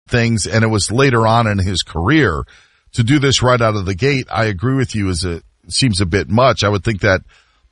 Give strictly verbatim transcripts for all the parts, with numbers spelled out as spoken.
things, and it was later on in his career. To do this right out of the gate, I agree with you, is a seems a bit much. I would think that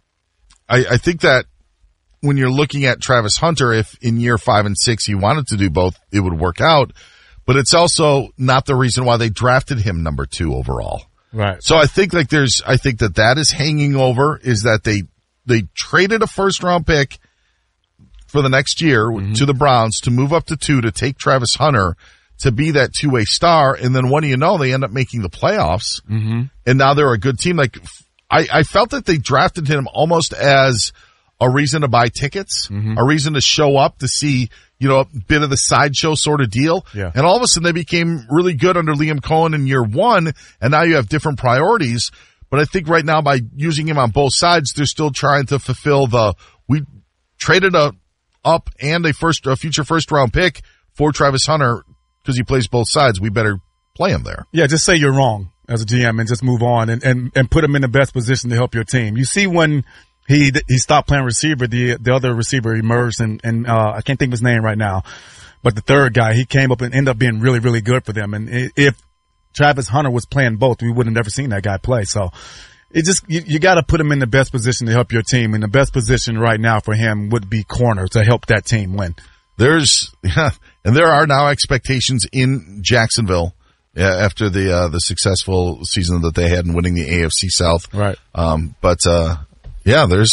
I, I think that when you're looking at Travis Hunter, if in year five and six he wanted to do both, it would work out. But it's also not the reason why they drafted him number two overall. Right. So I think like there's, I think that that is hanging over, is that they, they traded a first round pick for the next year mm-hmm. to the Browns to move up to two to take Travis Hunter to be that two-way star. And then what do you know? They end up making the playoffs mm-hmm. and now they're a good team. Like I, I felt that they drafted him almost as a reason to buy tickets, mm-hmm. a reason to show up to see, you know, a bit of the sideshow sort of deal. Yeah. And all of a sudden they became really good under Liam Cohen in year one, and now you have different priorities. But I think right now by using him on both sides, they're still trying to fulfill the, we traded a up and a first, a future first round pick for Travis Hunter because he plays both sides. We better play him there. Yeah, just say you're wrong as a G M and just move on and, and, and put him in the best position to help your team. You see when He he stopped playing receiver. The the other receiver emerged, and and uh, I can't think of his name right now, but the third guy, he came up and ended up being really really good for them. And if Travis Hunter was playing both, we would have never seen that guy play. So it just you, you got to put him in the best position to help your team. And the best position right now for him would be corner to help that team win. There's yeah, and there are now expectations in Jacksonville. Yeah, after the uh, the successful season that they had in winning the A F C South, right? Um, but uh, yeah, there's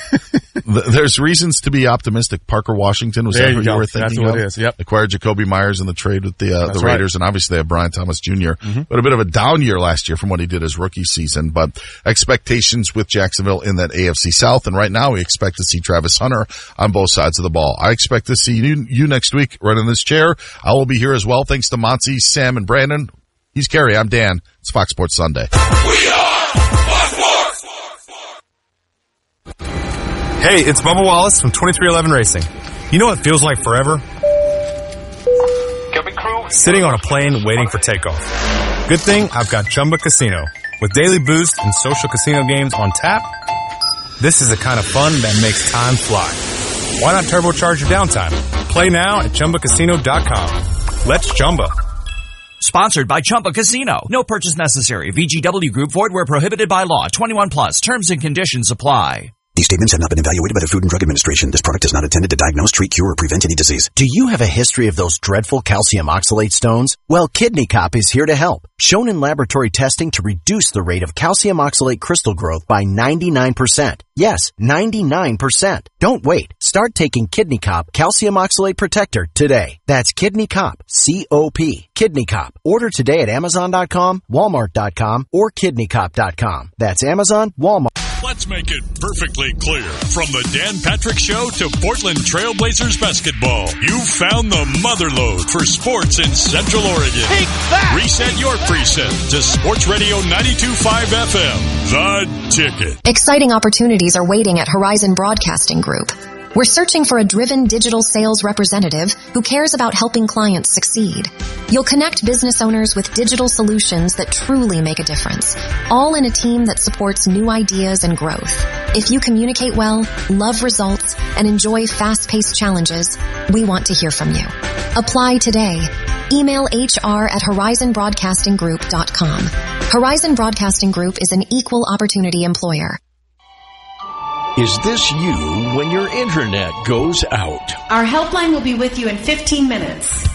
there's reasons to be optimistic. Parker Washington, was there that you what go. you were thinking That's what of? it is. Yep. Acquired Jacoby Myers in the trade with the uh, the Raiders, right. and obviously they have Brian Thomas Junior Mm-hmm. But a bit of a down year last year from what he did his rookie season. But expectations with Jacksonville in that A F C South, and right now we expect to see Travis Hunter on both sides of the ball. I expect to see you, you next week right in this chair. I will be here as well. Thanks to Monty, Sam, and Brandon. He's Kerry. I'm Dan. It's Fox Sports Sunday. We are Fox Sports. Hey, it's Bubba Wallace from twenty-three eleven Racing. You know what feels like forever? Sitting on a plane waiting for takeoff. Good thing I've got Chumba Casino. With daily boost and social casino games on tap, this is the kind of fun that makes time fly. Why not turbocharge your downtime? Play now at Chumba Casino dot com. Let's Chumba. Sponsored by Chumba Casino. No purchase necessary. V G W Group. Void where prohibited by law. twenty-one plus. Terms and conditions apply. These statements have not been evaluated by the Food and Drug Administration. This product is not intended to diagnose, treat, cure, or prevent any disease. Do you have a history of those dreadful calcium oxalate stones? Well, Kidney Cop is here to help. Shown in laboratory testing to reduce the rate of calcium oxalate crystal growth by ninety-nine percent. Yes, ninety-nine percent. Don't wait. Start taking Kidney Cop Calcium Oxalate Protector today. That's Kidney Cop, C O P. Kidney Cop. Order today at Amazon dot com, Walmart dot com, or Kidney Cop dot com. That's Amazon, Walmart. Let's make it perfectly clear. From the Dan Patrick Show to Portland Trailblazers basketball, you found the motherlode for sports in Central Oregon. Take that! Reset your preset to Sports Radio ninety-two point five F M, The Ticket. Exciting opportunities are waiting at Horizon Broadcasting Group. We're searching for a driven digital sales representative who cares about helping clients succeed. You'll connect business owners with digital solutions that truly make a difference, all in a team that supports new ideas and growth. If you communicate well, love results, and enjoy fast-paced challenges, we want to hear from you. Apply today. Email H R at horizon broadcasting group dot com. Horizon Broadcasting Group is an equal opportunity employer. Is this you when your internet goes out? Our helpline will be with you in fifteen minutes.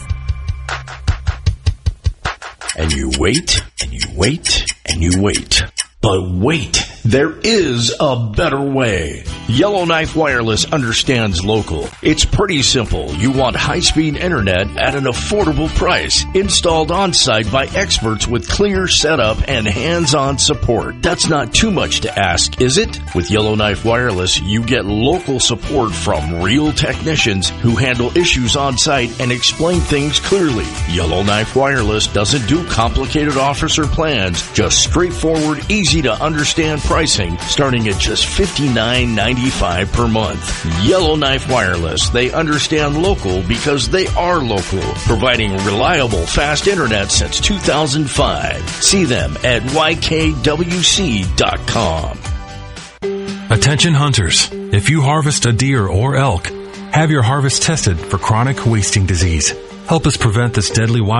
And you wait, and you wait, and you wait. But wait, there is a better way. Yellowknife Wireless understands local. It's pretty simple. You want high-speed internet at an affordable price, installed on-site by experts with clear setup and hands-on support. That's not too much to ask, is it? With Yellowknife Wireless, you get local support from real technicians who handle issues on-site and explain things clearly. Yellowknife Wireless doesn't do complicated offers or plans, just straightforward, easy to understand pricing starting at just fifty-nine ninety-five per month. Yellowknife Wireless. They understand local because they are local, providing reliable fast internet since two thousand five. See them at Y K W C dot com. Attention hunters. If you harvest a deer or elk, have your harvest tested for chronic wasting disease. Help us prevent this deadly wild